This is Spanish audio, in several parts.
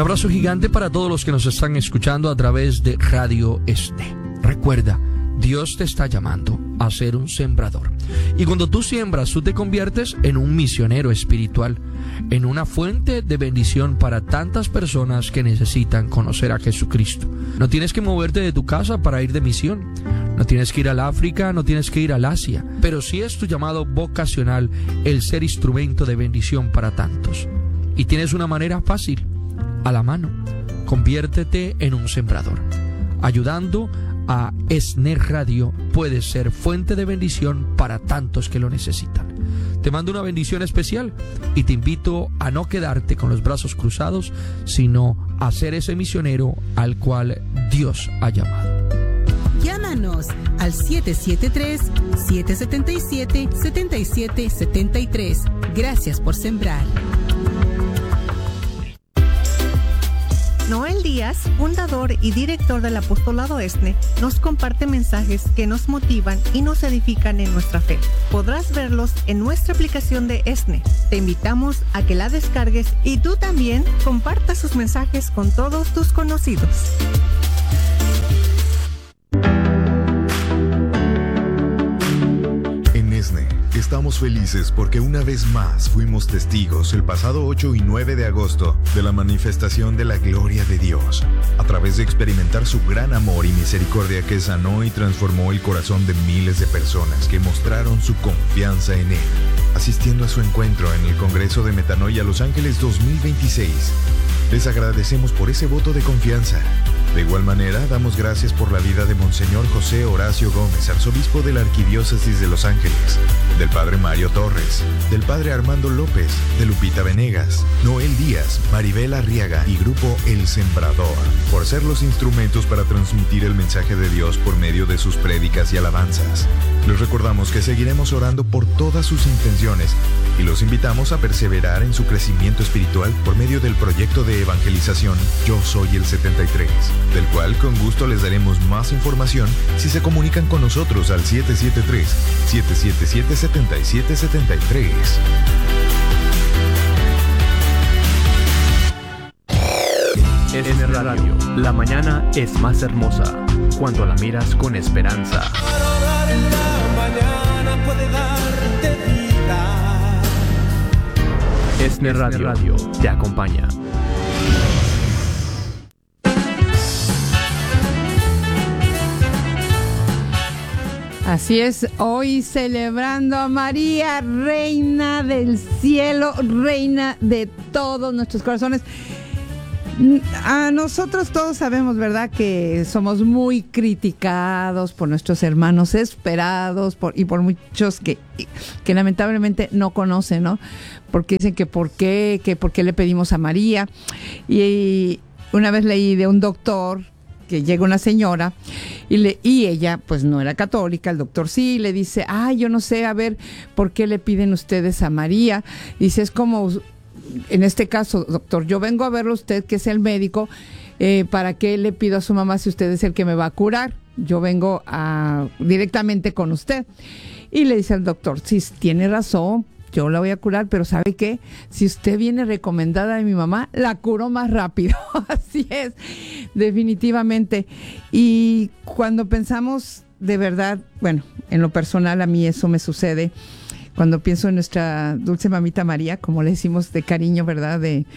abrazo gigante para todos los que nos están escuchando a través de Radio ESNE. Recuerda, Dios te está llamando a ser un sembrador. Y cuando tú siembras, tú te conviertes en un misionero espiritual, en una fuente de bendición para tantas personas que necesitan conocer a Jesucristo. No tienes que moverte de tu casa para ir de misión. No tienes que ir al África, no tienes que ir al Asia. Pero sí es tu llamado vocacional el ser instrumento de bendición para tantos. Y tienes una manera fácil, a la mano. Conviértete en un sembrador. Ayudando a ESNE Radio puedes ser fuente de bendición para tantos que lo necesitan. Te mando una bendición especial y te invito a no quedarte con los brazos cruzados, sino a ser ese misionero al cual Dios ha llamado. Llámanos al 773-777-7773. Gracias por sembrar. Noel Díaz, fundador y director del Apostolado ESNE, nos comparte mensajes que nos motivan y nos edifican en nuestra fe. Podrás verlos en nuestra aplicación de ESNE. Te invitamos a que la descargues y tú también compartas sus mensajes con todos tus conocidos. En ESNE estamos felices porque una vez más fuimos testigos el pasado 8 y 9 de agosto de la manifestación de la gloria de Dios, a través de experimentar su gran amor y misericordia que sanó y transformó el corazón de miles de personas que mostraron su confianza en Él, asistiendo a su encuentro en el Congreso de Metanoia Los Ángeles 2026. Les agradecemos por ese voto de confianza. De igual manera, damos gracias por la vida de Monseñor José Horacio Gómez, arzobispo de la Arquidiócesis de Los Ángeles, del Padre Mario Torres, del Padre Armando López, de Lupita Venegas, Noel Díaz, Maribel Arriaga y Grupo El Sembrador, por ser los instrumentos para transmitir el mensaje de Dios por medio de sus prédicas y alabanzas. Les recordamos que seguiremos orando por todas sus intenciones y los invitamos a perseverar en su crecimiento espiritual por medio del proyecto de evangelización Yo Soy el 73, del cual con gusto les daremos más información si se comunican con nosotros al 773-777-7773. ESNE Radio, la mañana es más hermosa cuando la miras con esperanza. Para orar en la mañana puede darte vida. ESNE Radio te acompaña. Así es, hoy celebrando a María, Reina del Cielo, Reina de todos nuestros corazones. A nosotros todos sabemos, ¿verdad?, que somos muy criticados por nuestros hermanos esperados y por muchos que lamentablemente no conocen, ¿no? Porque dicen que por qué le pedimos a María. Y una vez leí de un doctor que llega una señora y ella pues no era católica, el doctor sí, le dice, yo no sé, a ver, ¿por qué le piden ustedes a María? Dice, es como, en este caso, doctor, yo vengo a verlo usted, que es el médico, ¿para qué le pido a su mamá si usted es el que me va a curar? Yo vengo directamente con usted. Y le dice al doctor, sí, tiene razón, yo la voy a curar, pero ¿sabe qué? Si usted viene recomendada de mi mamá, la curo más rápido. Así es, definitivamente. Y cuando pensamos de verdad, bueno, en lo personal a mí eso me sucede, cuando pienso en nuestra dulce mamita María, como le decimos de cariño, ¿verdad?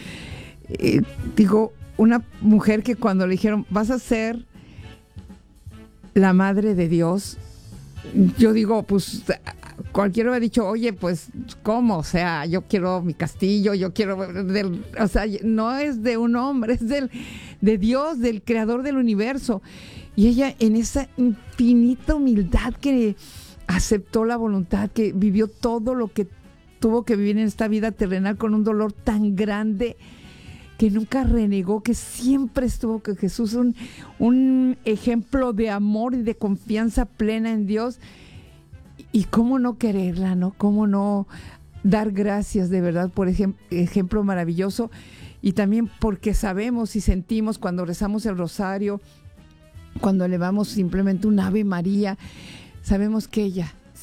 Digo, una mujer que cuando le dijeron, vas a ser la madre de Dios, yo digo, pues cualquiera me ha dicho, oye, pues, ¿cómo? O sea, yo quiero mi castillo, yo quiero, o sea, no es de un hombre, es de Dios, del creador del universo. Y ella, en esa infinita humildad que aceptó la voluntad, que vivió todo lo que tuvo que vivir en esta vida terrenal con un dolor tan grande, que nunca renegó, que siempre estuvo con Jesús, un ejemplo de amor y de confianza plena en Dios. Y cómo no quererla, ¿no? Cómo no dar gracias de verdad por ejemplo maravilloso. Y también porque sabemos y sentimos cuando rezamos el rosario, cuando elevamos simplemente un Ave María, sabemos que ella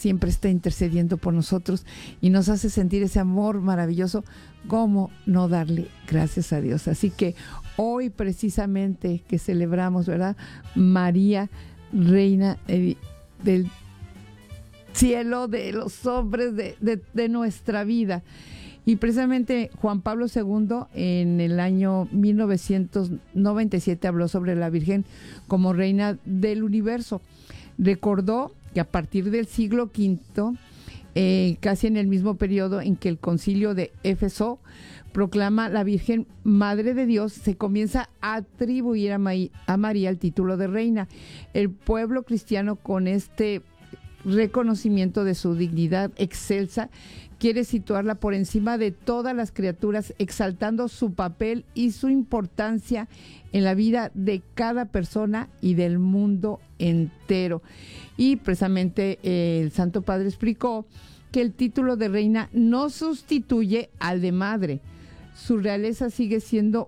siempre está intercediendo por nosotros y nos hace sentir ese amor maravilloso. ¿Cómo no darle gracias a Dios? Así que hoy precisamente que celebramos, ¿verdad? María, Reina del cielo, de los hombres, de nuestra vida. Y precisamente Juan Pablo II en el año 1997 habló sobre la Virgen como reina del universo. Recordó que a partir del siglo V, casi en el mismo periodo en que el concilio de Éfeso proclama la Virgen Madre de Dios, se comienza a atribuir a María el título de reina. El pueblo cristiano, con este reconocimiento de su dignidad excelsa, quiere situarla por encima de todas las criaturas, exaltando su papel y su importancia en la vida de cada persona y del mundo entero. Y precisamente el Santo Padre explicó que el título de reina no sustituye al de madre. Su realeza sigue siendo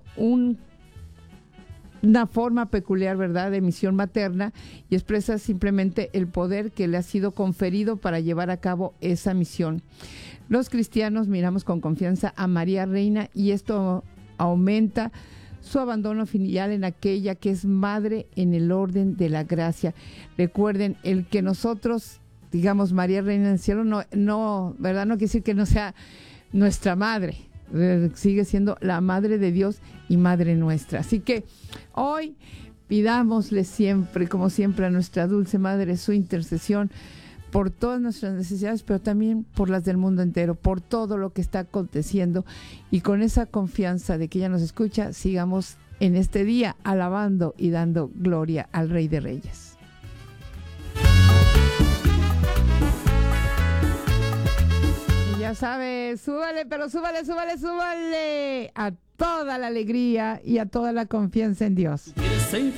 una forma peculiar, ¿verdad?, de misión materna, y expresa simplemente el poder que le ha sido conferido para llevar a cabo esa misión. Los cristianos miramos con confianza a María Reina, y esto aumenta su abandono filial en aquella que es madre en el orden de la gracia. Recuerden, el que nosotros digamos María Reina del Cielo no, ¿verdad?, no quiere decir que no sea nuestra madre. Sigue siendo la Madre de Dios y Madre nuestra. Así que hoy pidámosle siempre, como siempre, a nuestra dulce Madre su intercesión por todas nuestras necesidades, pero también por las del mundo entero, por todo lo que está aconteciendo, y con esa confianza de que ella nos escucha, sigamos en este día alabando y dando gloria al Rey de Reyes. Ya sabes, súbale, pero súbale a toda la alegría y a toda la confianza en Dios.